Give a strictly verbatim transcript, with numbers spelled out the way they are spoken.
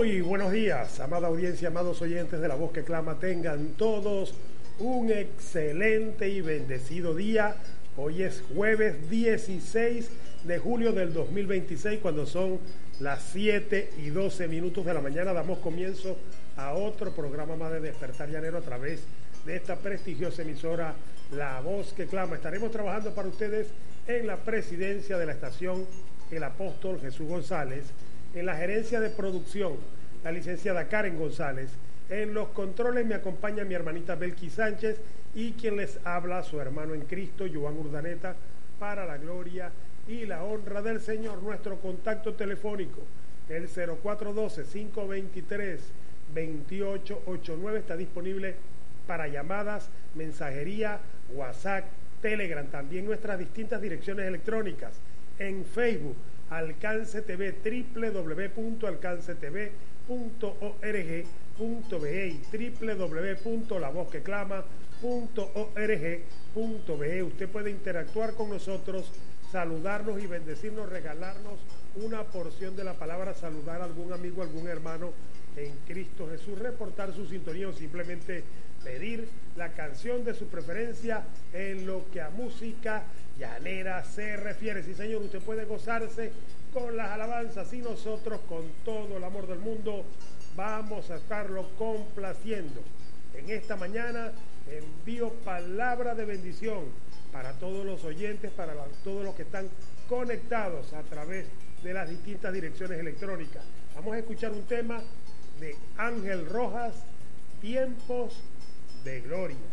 Muy buenos días, amada audiencia, amados oyentes de La Voz que Clama. Tengan todos un excelente y bendecido día. Hoy es jueves dieciséis de julio del dos mil veintiséis, cuando son las siete y doce minutos de la mañana. Damos comienzo a otro programa más de Despertar Llanero a través de esta prestigiosa emisora La Voz que Clama. Estaremos trabajando para ustedes en la presidencia de la estación el apóstol Jesús González, en la gerencia de producción la licenciada Karen González, en los controles me acompaña mi hermanita Belki Sánchez y quien les habla, su hermano en Cristo, Joan Urdaneta, para la gloria y la honra del Señor. Nuestro contacto telefónico, el cero cuatro uno dos, cinco dos tres, dos ocho ocho nueve, está disponible para llamadas, mensajería, WhatsApp, Telegram, también nuestras distintas direcciones electrónicas. En Facebook, Alcance T V, doble u doble u doble u punto alcance t v punto org punto be y doble u doble u doble u punto la voz que clama punto org punto be. Usted puede interactuar con nosotros, saludarnos y bendecirnos, regalarnos una porción de la palabra, saludar a algún amigo, algún hermano en Cristo Jesús, reportar su sintonía o simplemente pedir la canción de su preferencia en lo que a música llanera se refiere. Sí, señor, usted puede gozarse con las alabanzas y nosotros, con todo el amor del mundo, vamos a estarlo complaciendo. En esta mañana envío palabra de bendición para todos los oyentes, para la, todos los que están conectados a través de las distintas direcciones electrónicas. Vamos a escuchar un tema de Ángel Rojas, Tiempos de Gloria.